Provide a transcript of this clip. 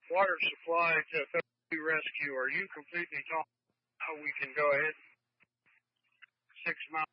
Water supply to 32 rescue. Are you completely talking how we can go ahead? 6 miles.